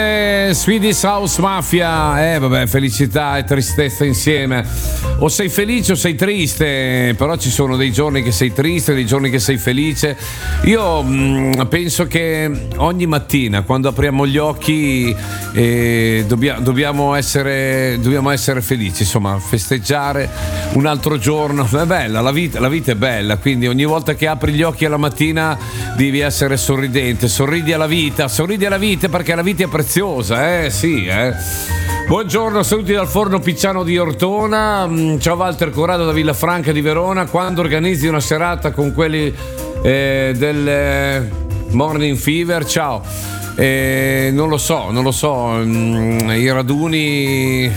Swedish House Mafia, vabbè, felicità e tristezza insieme. O sei felice o sei triste, però ci sono dei giorni che sei triste, dei giorni che sei felice. Io penso che ogni mattina quando apriamo gli occhi dobbiamo essere felici, insomma, festeggiare un altro giorno. È bella, la vita è bella, quindi ogni volta che apri gli occhi alla mattina devi essere sorridente, sorridi alla vita perché la vita è preziosa, sì. Buongiorno, saluti dal forno Picciano di Ortona. Ciao Walter Corrado da Villafranca di Verona. Quando organizzi una serata con quelli del Morning Fever? Ciao. Non lo so, i raduni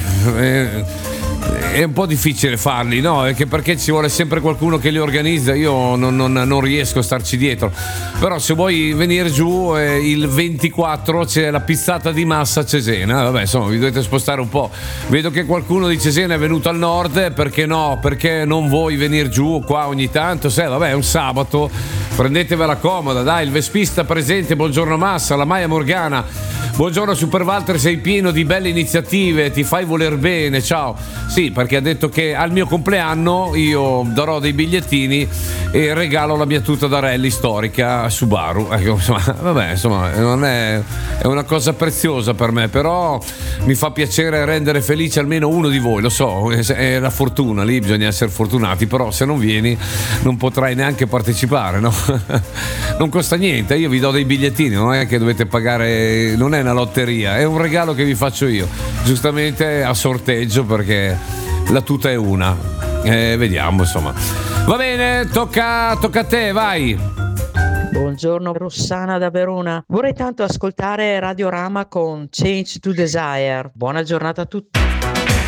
è un po' difficile farli, no? Perché ci vuole sempre qualcuno che li organizza, io non riesco a starci dietro. Però se vuoi venire giù il 24 c'è la pizzata di massa a Cesena, vabbè, insomma, vi dovete spostare un po'. Vedo che qualcuno di Cesena è venuto al nord, perché no? Perché non vuoi venire giù qua ogni tanto? Vabbè, è un sabato, prendetevela comoda, dai. Il Vespista presente, buongiorno Massa, la Maia Morgana. Buongiorno Super Walter, sei pieno di belle iniziative, ti fai voler bene, ciao. Sì, perché ha detto che al mio compleanno io darò dei bigliettini e regalo la mia tuta da rally storica Subaru. Insomma, non è una cosa preziosa per me, però mi fa piacere rendere felice almeno uno di voi, lo so, è la fortuna, lì bisogna essere fortunati, però se non vieni non potrai neanche partecipare, no? Non costa niente, io vi do dei bigliettini, non è che dovete pagare, non è una lotteria, è un regalo che vi faccio io, giustamente a sorteggio, perché la tuta è una. Vediamo, insomma. Va bene, tocca a te, vai. Buongiorno, Rossana da Verona. Vorrei tanto ascoltare Radiorama con Change to Desire. Buona giornata a tutti.